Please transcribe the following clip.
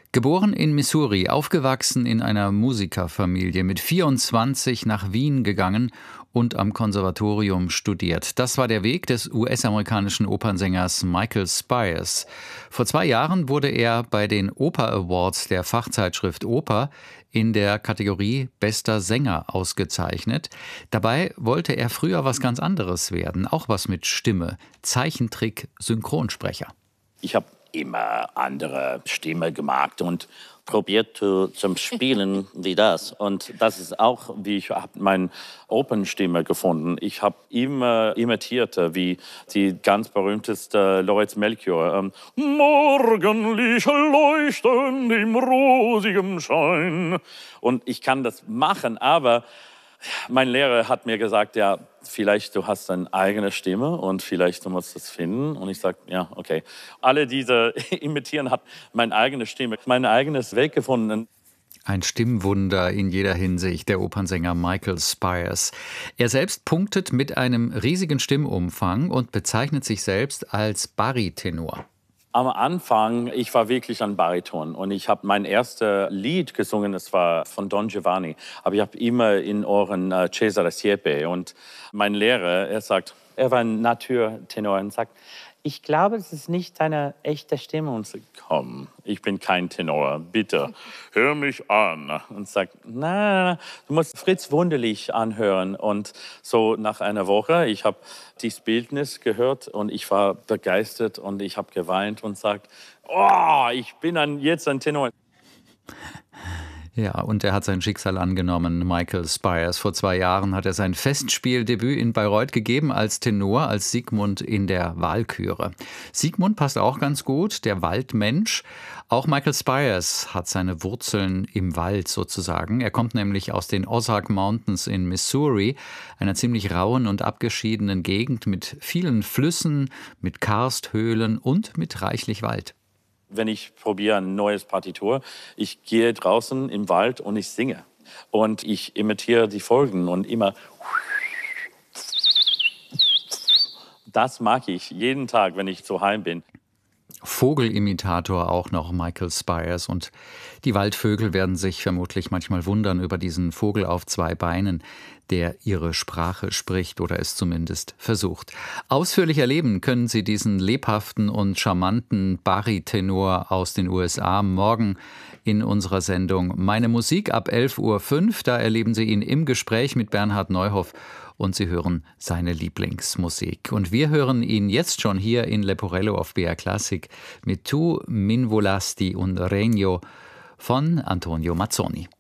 Geboren in Missouri, aufgewachsen in einer Musikerfamilie, mit 24 nach Wien gegangen und am Konservatorium studiert. Das war der Weg des US-amerikanischen Opernsängers Michael Spyres. Vor 2 Jahren wurde er bei den Oper Awards der Fachzeitschrift Oper in der Kategorie Bester Sänger ausgezeichnet. Dabei wollte er früher was ganz anderes werden, auch was mit Stimme, Zeichentrick, Synchronsprecher. Ich habe immer andere Stimme gemacht und probiert zum Spielen wie das. Und das ist auch, wie ich habe meine Opernstimme gefunden. Ich habe immer imitiert, wie die ganz berühmteste Lauritz Melchior. Morgenlicht leuchten im rosigen Schein. Und ich kann das machen, aber mein Lehrer hat mir gesagt, ja, vielleicht du hast deine eigene Stimme und vielleicht du musst es finden. Und ich sage, ja, okay. Alle diese imitieren hat meine eigene Stimme, mein eigenes Weg gefunden. Ein Stimmwunder in jeder Hinsicht, der Opernsänger Michael Spyres. Er selbst punktet mit einem riesigen Stimmumfang und bezeichnet sich selbst als Baritenor. Am Anfang, ich war wirklich ein Bariton und ich habe mein erstes Lied gesungen, das war von Don Giovanni. Aber ich habe immer in Ohren Cesare Siepe und mein Lehrer, er war ein Naturtenor und sagt, ich glaube, es ist nicht deine echte Stimme. Und sagt, komm, ich bin kein Tenor, bitte, hör mich an. Und sagt, nein, du musst Fritz Wunderlich anhören. Und so nach einer Woche, ich habe dieses Bildnis gehört und ich war begeistert und ich habe geweint und sagt, oh, ich bin jetzt ein Tenor. Ja, und er hat sein Schicksal angenommen, Michael Spyres. Vor 2 Jahren hat er sein Festspieldebüt in Bayreuth gegeben als Tenor, als Sigmund in der Walküre. Sigmund passt auch ganz gut, der Waldmensch. Auch Michael Spyres hat seine Wurzeln im Wald sozusagen. Er kommt nämlich aus den Ozark Mountains in Missouri, einer ziemlich rauen und abgeschiedenen Gegend mit vielen Flüssen, mit Karsthöhlen und mit reichlich Wald. Wenn ich probiere ein neues Partitur, ich gehe draußen im Wald und ich singe. Und ich imitiere die Folgen und immer. Das mag ich jeden Tag, wenn ich zu Hause bin. Vogelimitator auch noch, Michael Spyres. Und die Waldvögel werden sich vermutlich manchmal wundern über diesen Vogel auf 2 Beinen, der ihre Sprache spricht oder es zumindest versucht. Ausführlich erleben können Sie diesen lebhaften und charmanten Baritenor aus den USA morgen in unserer Sendung Meine Musik ab 11.05 Uhr. Da erleben Sie ihn im Gespräch mit Bernhard Neuhoff und Sie hören seine Lieblingsmusik. Und wir hören ihn jetzt schon hier in Leporello auf BR Classic mit Tu min volasti un regno von Antonio Mazzoni.